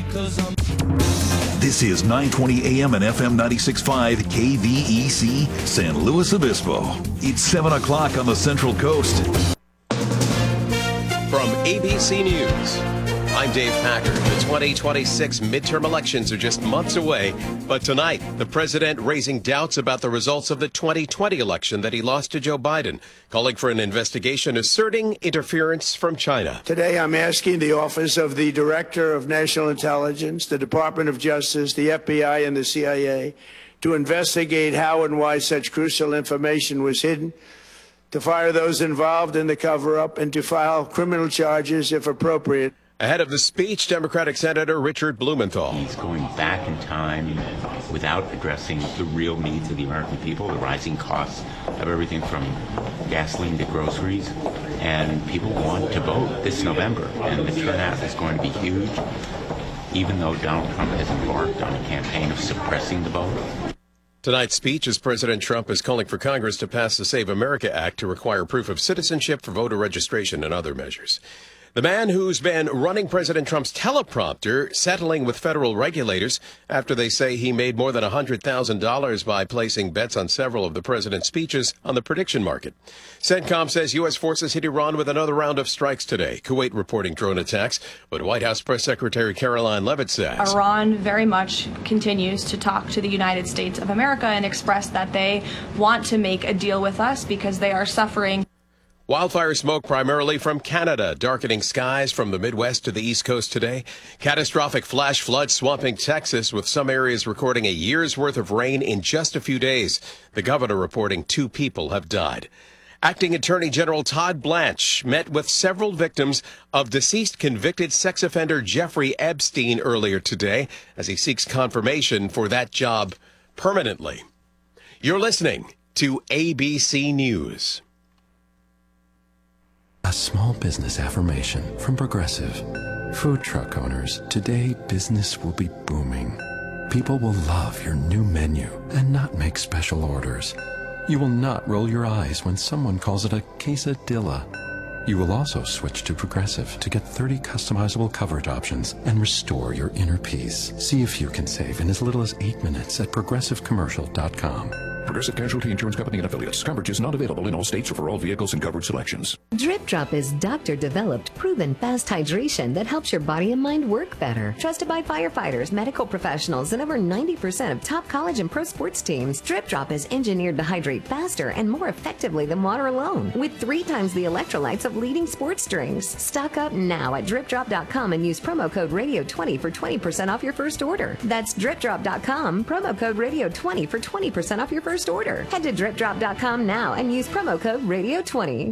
This is 920 AM and FM 96.5 KVEC San Luis Obispo. It's 7 o'clock on the Central Coast. From ABC News, I'm Dave Packer. The 2026 midterm elections are just months away, but tonight, the president raising doubts about the results of the 2020 election that he lost to Joe Biden, calling for an investigation asserting interference from China. Today, I'm asking the Office of the Director of National Intelligence, the Department of Justice, the FBI, and the CIA to investigate how and why such crucial information was hidden, to fire those involved in the cover-up, and to file criminal charges if appropriate. Ahead of the speech, Democratic Senator Richard Blumenthal. He's going back in time without addressing the real needs of the American people, the rising costs of everything from gasoline to groceries. And people want to vote this November, and the turnout is going to be huge, even though Donald Trump has embarked on a campaign of suppressing the vote. Tonight's speech is President Trump is calling for Congress to pass the Save America Act to require proof of citizenship for voter registration and other measures. The man who's been running President Trump's teleprompter settling with federal regulators after they say he made more than $100,000 by placing bets on several of the president's speeches on the prediction market. CENTCOM says U.S. forces hit Iran with another round of strikes today. Kuwait reporting drone attacks, but White House Press Secretary Caroline Leavitt says Iran very much continues to talk to the United States of America and express that they want to make a deal with us because they are suffering. Wildfire smoke primarily from Canada, darkening skies from the Midwest to the East Coast today. Catastrophic flash floods swamping Texas, with some areas recording a year's worth of rain in just a few days. The governor reporting 2 people have died. Acting Attorney General Todd Blanche met with several victims of deceased convicted sex offender Jeffrey Epstein earlier today as he seeks confirmation for that job permanently. You're listening to ABC News. A small business affirmation from Progressive. Food truck owners, today business will be booming. People will love your new menu and not make special orders. You will not roll your eyes when someone calls it a quesadilla. You will also switch to Progressive to get 30 customizable coverage options and restore your inner peace. See if you can save in as little as 8 minutes at progressivecommercial.com. Progressive Casualty Insurance Company and affiliates. Coverage is not available in all states or for all vehicles and coverage selections. Drip Drop is doctor-developed, proven fast hydration that helps your body and mind work better. Trusted by firefighters, medical professionals, and over 90% of top college and pro sports teams, Drip Drop is engineered to hydrate faster and more effectively than water alone, with 3 times the electrolytes of leading sports drinks. Stock up now at DripDrop.com and use promo code Radio20 for 20% off your first order. That's DripDrop.com, promo code Radio20 for 20% off your first order. Head to DripDrop.com now and use promo code Radio20.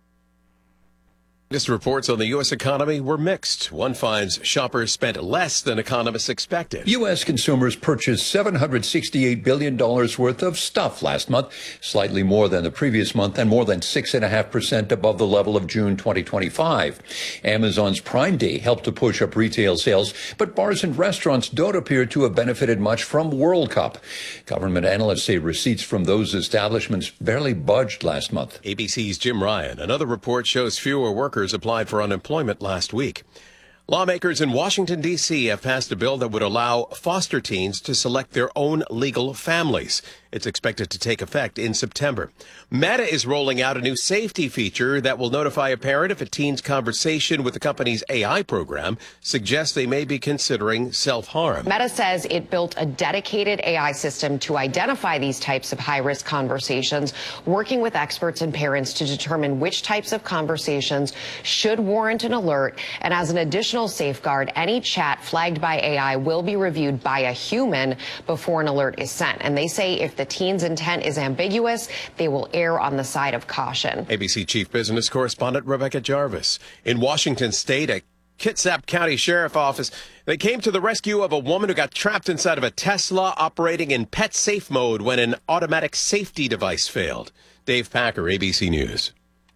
Latest reports on the U.S. economy were mixed. One finds shoppers spent less than economists expected. U.S. consumers purchased $768 billion worth of stuff last month, slightly more than the previous month and more than 6.5% above the level of June 2025. Amazon's Prime Day helped to push up retail sales, but bars and restaurants don't appear to have benefited much from World Cup. Government analysts say receipts from those establishments barely budged last month. ABC's Jim Ryan. Another report shows fewer workers applied for unemployment last week. Lawmakers in Washington, D.C. have passed a bill that would allow foster teens to select their own legal families. It's expected to take effect in September. Meta is rolling out a new safety feature that will notify a parent if a teen's conversation with the company's AI program suggests they may be considering self-harm. Meta says it built a dedicated AI system to identify these types of high-risk conversations, working with experts and parents to determine which types of conversations should warrant an alert. And as an additional safeguard, any chat flagged by AI will be reviewed by a human before an alert is sent. And they say if the teen's intent is ambiguous, they will err on the side of caution. ABC Chief Business Correspondent Rebecca Jarvis. In Washington State, a Kitsap County Sheriff Office, they came to the rescue of a woman who got trapped inside of a Tesla operating in pet safe mode when an automatic safety device failed. Dave Packer, ABC News.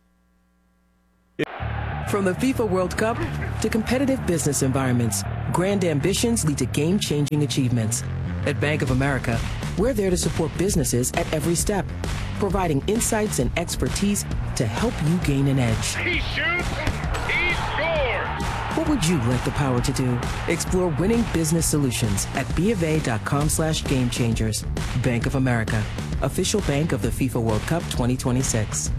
From the FIFA World Cup to competitive business environments, grand ambitions lead to game-changing achievements. At Bank of America, we're there to support businesses at every step, providing insights and expertise to help you gain an edge. He shoots, he scores! What would you like the power to do? Explore winning business solutions at BofA.com/gamechangers. Bank of America, official bank of the FIFA World Cup 2026.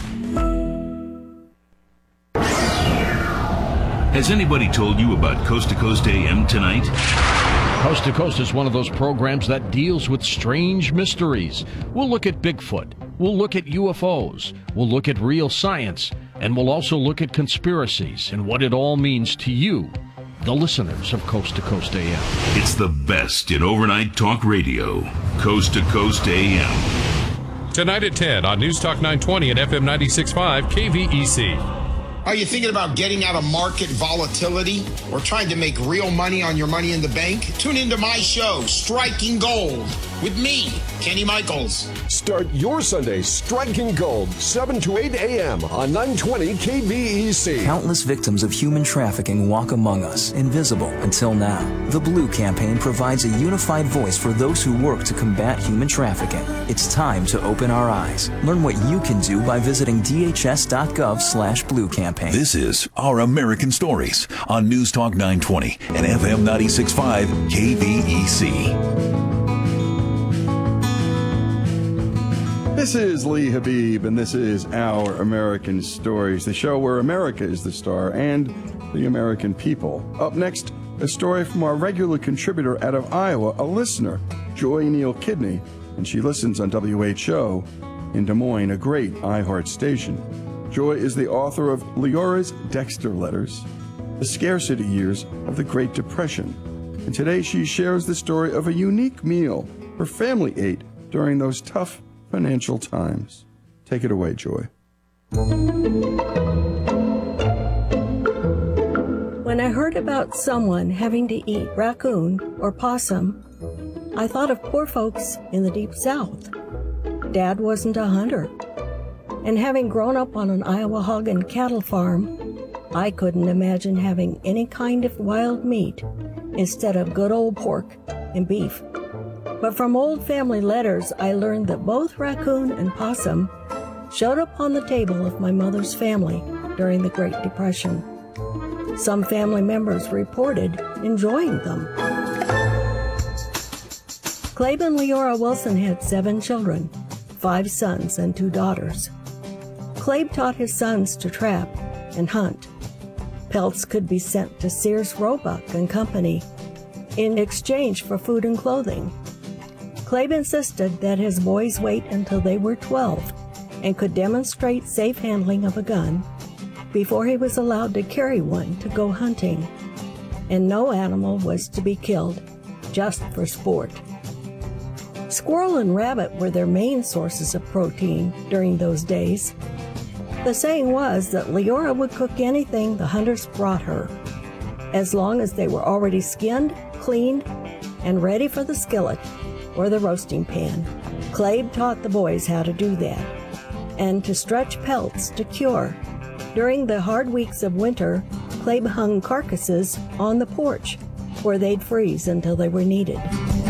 Has anybody told you about Coast to Coast AM tonight? Coast to Coast is one of those programs that deals with strange mysteries. We'll look at Bigfoot. We'll look at UFOs. We'll look at real science. And we'll also look at conspiracies and what it all means to you, the listeners of Coast to Coast AM. It's the best in overnight talk radio. Coast to Coast AM. Tonight at 10 on News Talk 920 and FM 96.5 KVEC. Are you thinking about getting out of market volatility or trying to make real money on your money in the bank? Tune into my show, Striking Gold, with me, Kenny Michaels. Start your Sunday striking gold, 7 to 8 a.m. on 920 KVEC. Countless victims of human trafficking walk among us, invisible until now. The Blue Campaign provides a unified voice for those who work to combat human trafficking. It's time to open our eyes. Learn what you can do by visiting dhs.gov/Blue Campaign. This is Our American Stories on News Talk 920 and FM 96.5 KVEC. This is Lee Habib, and this is Our American Stories, the show where America is the star and the American people. Up next, a story from our regular contributor out of Iowa, a listener, Joy Neal Kidney, and she listens on WHO in Des Moines, a great iHeart station. Joy is the author of Leora's Dexter Letters, the scarcity years of the Great Depression. And today she shares the story of a unique meal her family ate during those tough financial times. Take it away, Joy. When I heard about someone having to eat raccoon or possum, I thought of poor folks in the Deep South. Dad wasn't a hunter. And having grown up on an Iowa hog and cattle farm, I couldn't imagine having any kind of wild meat instead of good old pork and beef. But from old family letters, I learned that both raccoon and possum showed up on the table of my mother's family during the Great Depression. Some family members reported enjoying them. Clabe and Leora Wilson had 7 children, 5 sons and 2 daughters. Clabe taught his sons to trap and hunt. Pelts could be sent to Sears Roebuck and Company in exchange for food and clothing. Clabe insisted that his boys wait until they were 12 and could demonstrate safe handling of a gun before he was allowed to carry one to go hunting. And no animal was to be killed, just for sport. Squirrel and rabbit were their main sources of protein during those days. The saying was that Leora would cook anything the hunters brought her, as long as they were already skinned, cleaned, and ready for the skillet or the roasting pan. Clabe taught the boys how to do that, and to stretch pelts to cure. During the hard weeks of winter, Clabe hung carcasses on the porch, where they'd freeze until they were needed.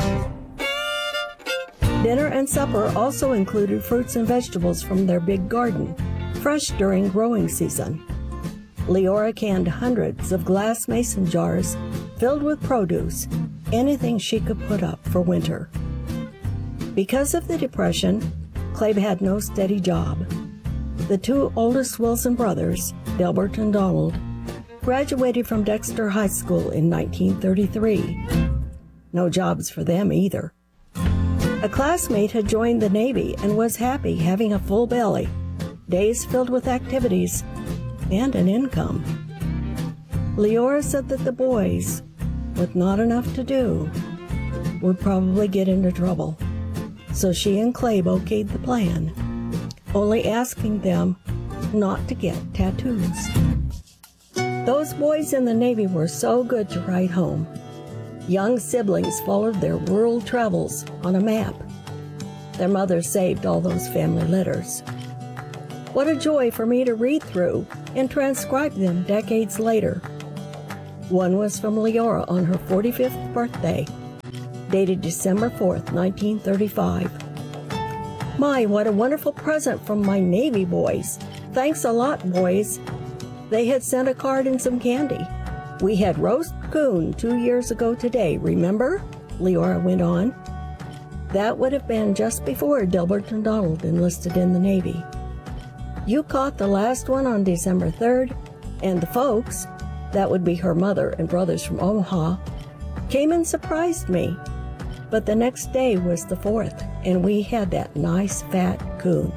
Dinner and supper also included fruits and vegetables from their big garden, fresh during growing season. Leora canned hundreds of glass mason jars filled with produce, anything she could put up for winter. Because of the Depression, Clabe had no steady job. The 2 oldest Wilson brothers, Delbert and Donald, graduated from Dexter High School in 1933. No jobs for them either. A classmate had joined the Navy and was happy having a full belly, days filled with activities, and an income. Leora said that the boys, with not enough to do, would probably get into trouble. So she and Clabe okayed the plan, only asking them not to get tattoos. Those boys in the Navy were so good to write home. Young siblings followed their world travels on a map. Their mother saved all those family letters. What a joy for me to read through and transcribe them decades later. One was from Leora on her 45th birthday, dated December 4th, 1935. My, what a wonderful present from my Navy boys. Thanks a lot, boys. They had sent a card and some candy. We had roast coon 2 years ago today, remember? Leora went on. That would have been just before Delbert and Donald enlisted in the Navy. You caught the last one on December 3rd, and the folks, that would be her mother and brothers from Omaha, came and surprised me. But the next day was the 4th, and we had that nice fat coon.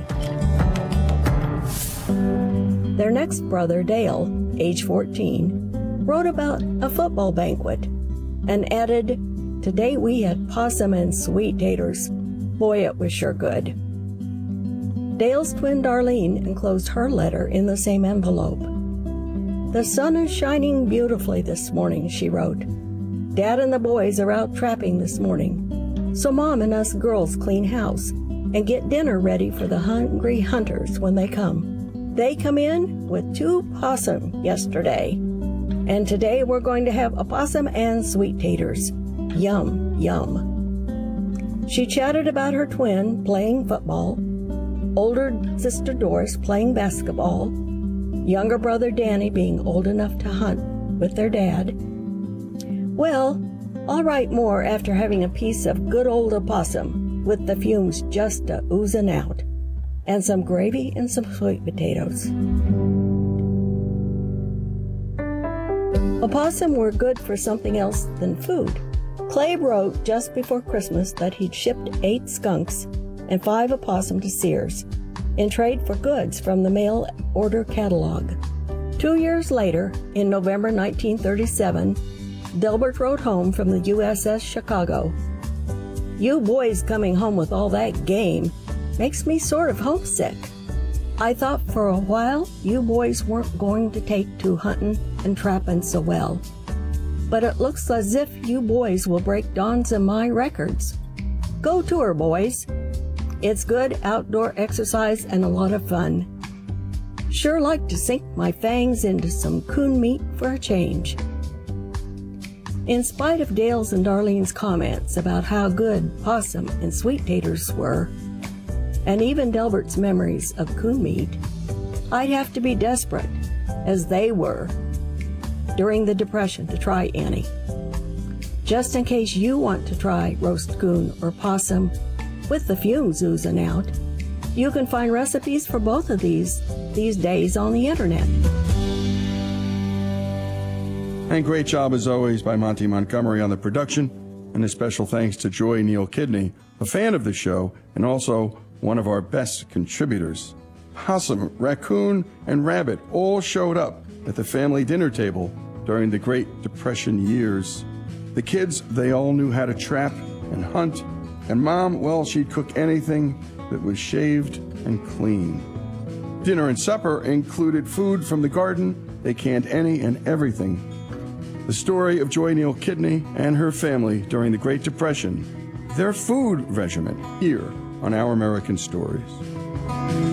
Their next brother, Dale, age 14, wrote about a football banquet and added, "Today we had possum and sweet taters. Boy, it was sure good." Dale's twin Darlene enclosed her letter in the same envelope. "The sun is shining beautifully this morning," she wrote. "Dad and the boys are out trapping this morning, so Mom and us girls clean house and get dinner ready for the hungry hunters when they come. They come in with 2 possum yesterday, and today we're going to have a possum and sweet taters. Yum, yum." She chatted about her twin playing football, older sister Doris playing basketball, younger brother Danny being old enough to hunt with their dad. Well, I'll write more after having a piece of good old opossum with the fumes just oozing out, and some gravy and some sweet potatoes. Opossum were good for something else than food. Clay wrote just before Christmas that he'd shipped 8 skunks and 5 opossum to Sears in trade for goods from the mail order catalog. 2 years later, in November 1937, Delbert wrote home from the USS Chicago, "You boys coming home with all that game makes me sort of homesick. I thought for a while you boys weren't going to take to hunting and trapping so well. But it looks as if you boys will break Don's and my records. Go tour, boys. It's good outdoor exercise and a lot of fun. Sure like to sink my fangs into some coon meat for a change." In spite of Dale's and Darlene's comments about how good possum and sweet taters were, and even Delbert's memories of coon meat, I'd have to be desperate, as they were, during the Depression to try any. Just in case you want to try roast coon or possum with the fumes oozing out, you can find recipes for both of these days on the internet. And great job as always by Monty Montgomery on the production, and a special thanks to Joy Neal Kidney, a fan of the show and also one of our best contributors. Possum, raccoon, and rabbit all showed up at the family dinner table during the Great Depression years. The kids, they all knew how to trap and hunt, and Mom, well, she'd cook anything that was shaved and clean. Dinner and supper included food from the garden. They canned any and everything. The story of Joy Neal Kidney and her family during the Great Depression, their food regimen, here on Our American Stories.